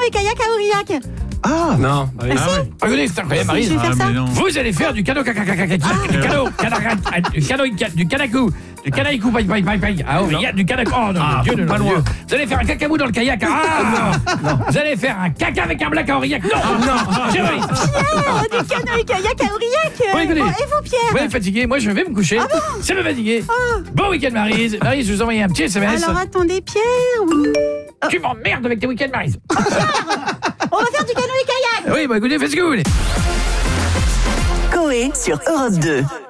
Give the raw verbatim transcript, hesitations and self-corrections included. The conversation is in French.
et kayak à Aurillac. Ah Non. Ah, si. Regardez, c'est incroyable, Maryse. Je vais faire Ah, ça. mais non. Vous allez faire du canot caca caca caca du canot canard du canot du canacou du canaïcou paille paille paille paille ah oui, il y a du canacou. Oh non, Ah, Dieu, non, pas non, loin. Dieu. Vous allez faire un cacamou dans le kayak. Ah non. Vous allez faire un caca avec un black à Aurillac. Non, non. J'ai Maryse. Pierre, du canot et kayak à Aurillac. Bon, écoutez. Bon, et vous, Pierre? Vous êtes fatigué, moi je vais me coucher. Ça me fatigué. Bon week-end Maryse. Maryse, je vous envoie un petit S M S. Alors attendez, Pierre. Oui. Tu m'emmerdes avec tes week-ends Maryse. On va faire du canot et kayak. Oui, bah écoutez, faites ce que vous voulez. Coé sur Europe deux.